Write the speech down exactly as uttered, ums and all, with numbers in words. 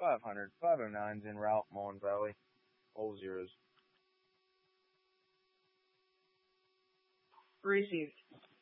five hundred, five oh nine's en route, Mon Valley. All zeros. Received.